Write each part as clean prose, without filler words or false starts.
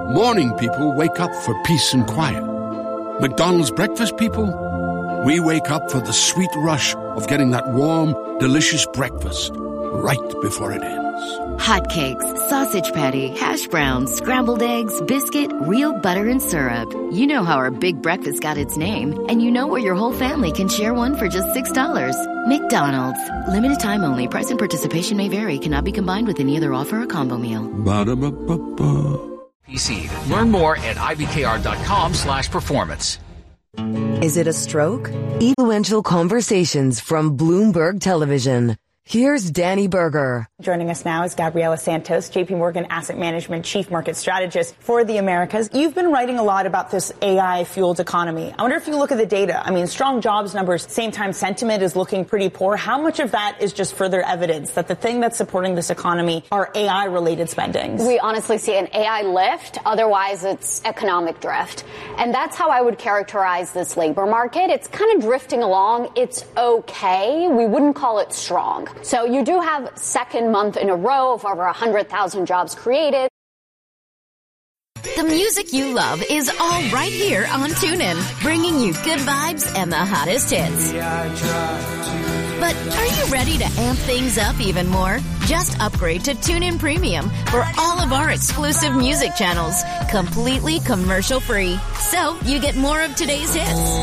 Morning people wake up for peace and quiet. McDonald's breakfast people, we wake up for the sweet rush of getting that warm, delicious breakfast right before it ends. Hotcakes, sausage patty, hash browns, scrambled eggs, biscuit, real butter and syrup. You know how our big breakfast got its name, and you know where your whole family can share one for just $6. McDonald's. Limited time only. Price and participation may vary. Cannot be combined with any other offer or combo meal. Ba-da-ba-ba-ba. PC. Learn more at ibkr.com/performance. Is it a stroke? Influential conversations from Bloomberg Television. Here's Danny Berger. Joining us now is Gabriela Santos, JP Morgan Asset Management Chief Market Strategist for the Americas. You've been writing a lot about this AI-fueled economy. I wonder if you look at the data. I mean, strong jobs numbers, same time sentiment is looking pretty poor. How much of that is just further evidence that the thing that's supporting this economy are AI-related spendings? We honestly see an AI lift. Otherwise, it's economic drift. And that's how I would characterize this labor market. It's kind of drifting along. It's okay. We wouldn't call it strong. So you do have second month in a row of over 100,000 jobs created. The music you love is all right here on TuneIn, bringing you good vibes and the hottest hits. But are you ready to amp things up even more? Just upgrade to TuneIn Premium for all of our exclusive music channels, completely commercial-free. So you get more of today's hits.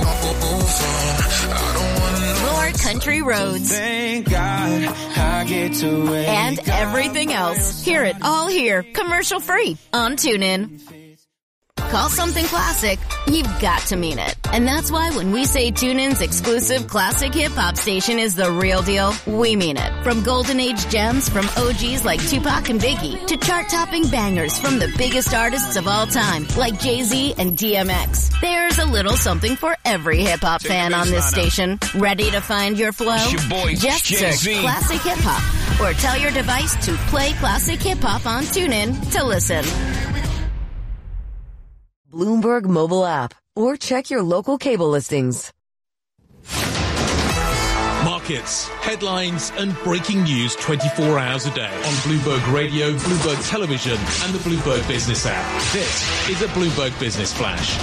More country roads. Thank God I get to wake and everything else. Hear it all here, commercial-free on TuneIn. Call something classic, you've got to mean it. And that's why when we say TuneIn's exclusive classic hip-hop station is the real deal, we mean it. From golden age gems from OGs like Tupac and Biggie to chart-topping bangers from the biggest artists of all time like Jay-Z and DMX. There's a little something for every hip-hop fan on this station. Ready to find your flow? Just search Classic Hip-Hop or tell your device to play Classic Hip-Hop on TuneIn to listen. Bloomberg mobile app, or check your local cable listings. Markets, headlines and breaking news 24 hours a day on Bloomberg Radio, Bloomberg Television and the Bloomberg Business app. This is a Bloomberg Business Flash.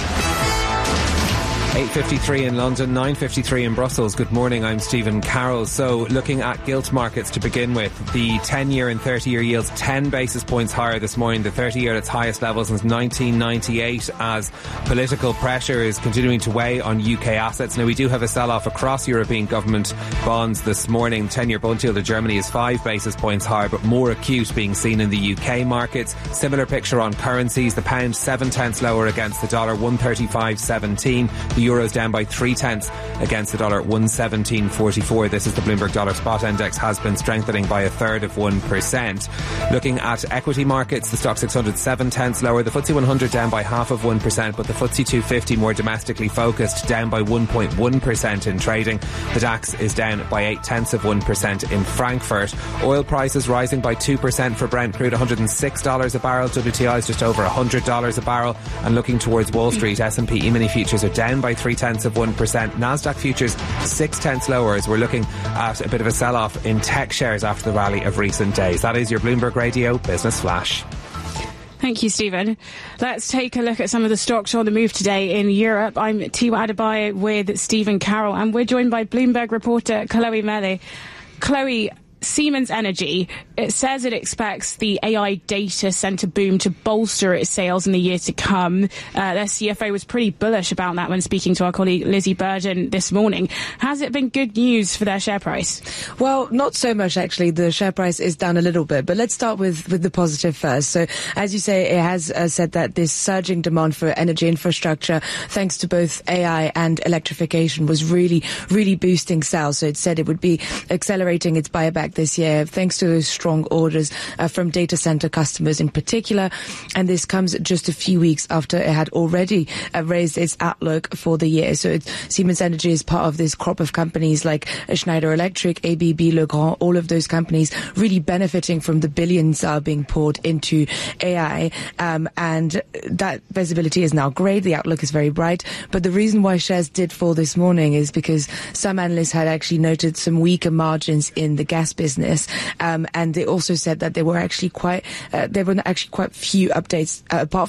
8:53 in London, 9:53 in Brussels. Good morning, I'm Stephen Carroll. So looking at gilt markets to begin with, the 10-year and 30-year yields 10 basis points higher this morning. The 30-year at its highest level since 1998 as political pressure is continuing to weigh on UK assets. Now we do have a sell-off across European government bonds this morning. 10-year bond yield in Germany is 5 basis points higher, but more acute being seen in the UK markets. Similar picture on currencies. The pound 7/10 lower against the dollar, 135.17. The euro's down by 3/10 against the dollar, 117.44. This is the Bloomberg Dollar Spot Index, has been strengthening by 1/3%. Looking at equity markets, the stock 600 7/10 lower. The FTSE 100 down by 0.5%, but the FTSE 250 more domestically focused down by 1.1% in trading. The DAX is down by 0.8% in Frankfurt. Oil prices rising by 2% for Brent crude, $106 a barrel. WTI is just over $100 a barrel. And looking towards Wall Street, S&P E-mini futures are down by 0.3%. Nasdaq futures 0.6 lower as we're looking at a bit of a sell-off in tech shares after the rally of recent days. That is your Bloomberg Radio Business Flash. Thank you, Stephen. Let's take a look at some of the stocks on the move today in Europe. I'm Tiwa Adebayo with Stephen Carroll, and we're joined by Bloomberg reporter Chloe Mele. Chloe, Siemens Energy, it says it expects the AI data center boom to bolster its sales in the year to come. Their CFO was pretty bullish about that when speaking to our colleague Lizzie Burden this morning. Has it been good news for their share price? Well, not so much, actually. The share price is down a little bit, but let's start with the positive first. So, as you say, it has said that this surging demand for energy infrastructure, thanks to both AI and electrification, was really, really boosting sales. So it said it would be accelerating its buyback this year, thanks to those strong orders from data center customers in particular. And this comes just a few weeks after it had already raised its outlook for the year. So Siemens Energy is part of this crop of companies like Schneider Electric, ABB, Legrand, all of those companies really benefiting from the billions being poured into AI. And that visibility is now great. The outlook is very bright. But the reason why shares did fall this morning is because some analysts had actually noted some weaker margins in the gas business, and they also said that there were actually quite few updates apart